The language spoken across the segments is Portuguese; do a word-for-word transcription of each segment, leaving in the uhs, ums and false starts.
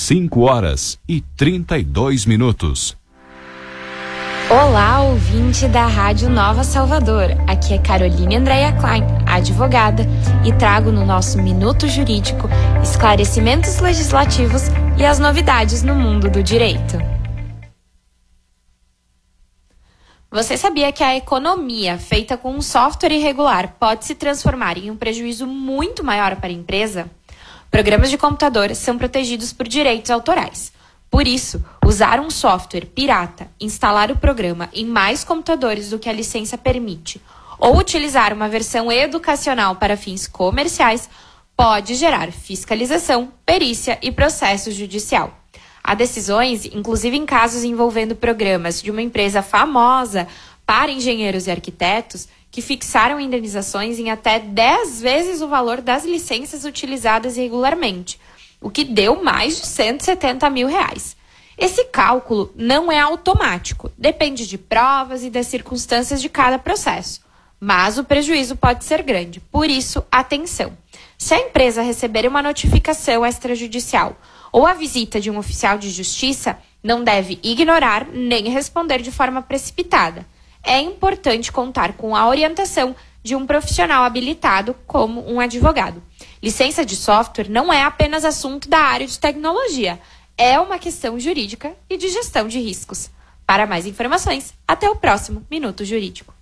cinco horas e trinta e dois minutos. Olá, ouvinte da Rádio Nova Salvador. Aqui é Caroline Andréia Klein, advogada, e trago no nosso Minuto Jurídico esclarecimentos legislativos e as novidades no mundo do direito. Você sabia que a economia feita com um software irregular pode se transformar em um prejuízo muito maior para a empresa? Programas de computador são protegidos por direitos autorais. Por isso, usar um software pirata, instalar o programa em mais computadores do que a licença permite, ou utilizar uma versão educacional para fins comerciais, pode gerar fiscalização, perícia e processo judicial. Há decisões, inclusive em casos envolvendo programas de uma empresa famosa para engenheiros e arquitetos, que fixaram indenizações em até dez vezes o valor das licenças utilizadas irregularmente, o que deu mais de cento e setenta mil reais. Esse cálculo não é automático, depende de provas e das circunstâncias de cada processo. Mas o prejuízo pode ser grande, por isso, atenção. Se a empresa receber uma notificação extrajudicial ou a visita de um oficial de justiça, não deve ignorar nem responder de forma precipitada. É importante contar com a orientação de um profissional habilitado, como um advogado. Licença de software não é apenas assunto da área de tecnologia, é uma questão jurídica e de gestão de riscos. Para mais informações, até o próximo Minuto Jurídico.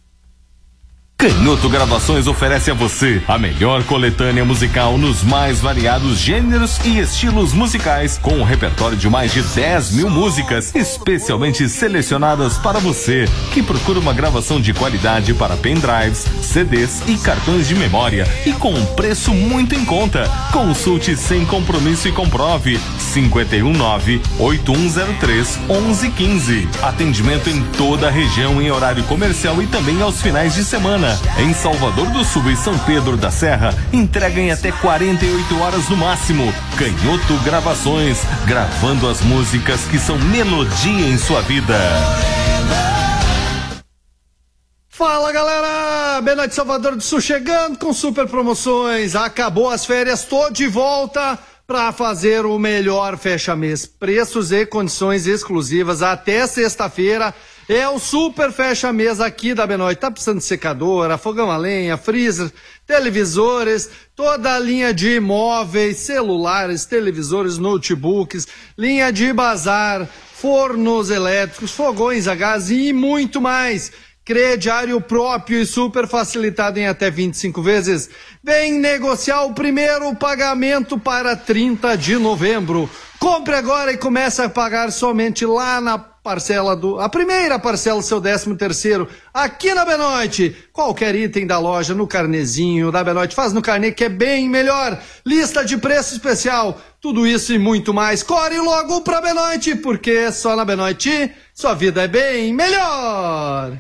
Canhoto Gravações oferece a você a melhor coletânea musical nos mais variados gêneros e estilos musicais, com um repertório de mais de dez mil músicas, especialmente selecionadas para você, que procura uma gravação de qualidade para pendrives, C Ds e cartões de memória, e com um preço muito em conta. Consulte sem compromisso e comprove. cinco um nove, oito um zero três, um um um cinco. Atendimento em toda a região em horário comercial e também aos finais de semana. Em Salvador do Sul e São Pedro da Serra, entrega em até quarenta e oito horas no máximo. Canhoto Gravações, gravando as músicas que são melodia em sua vida. Fala, galera! Benoite Salvador do Sul chegando com super promoções. Acabou as férias, tô de volta para fazer o melhor fecha-mês. Preços e condições exclusivas até sexta-feira. É o super fecha-mês aqui da Benoite. Tá precisando de secadora, fogão a lenha, freezer, televisores, toda a linha de imóveis, celulares, televisores, notebooks, linha de bazar, fornos elétricos, fogões a gás e muito mais. Crediário próprio e super facilitado em até vinte e cinco vezes. Vem negociar o primeiro pagamento para trinta de novembro. Compre agora e comece a pagar somente lá na parcela do... A primeira parcela do seu décimo terceiro, aqui na Benoite. Qualquer item da loja, no carnezinho da Benoite, faz no carnê que é bem melhor. Lista de preço especial, tudo isso e muito mais. Corre logo pra Benoite, porque só na Benoite sua vida é bem melhor.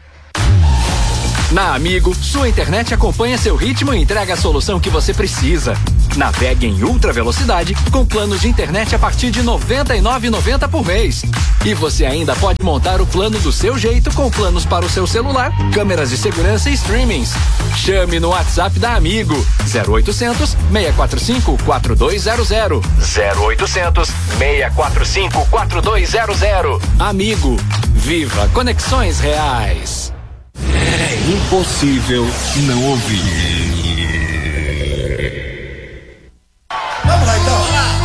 Na Amigo, sua internet acompanha seu ritmo e entrega a solução que você precisa. Navegue em ultra velocidade com planos de internet a partir de noventa e nove reais e noventa centavos por mês. E você ainda pode montar o plano do seu jeito com planos para o seu celular, câmeras de segurança e streamings. Chame no WhatsApp da Amigo zero oitocentos, seis quatro cinco, quatro dois zero zero. zero oitocentos, seis quatro cinco, quatro dois zero zero. Amigo, viva conexões reais. É impossível não ouvir.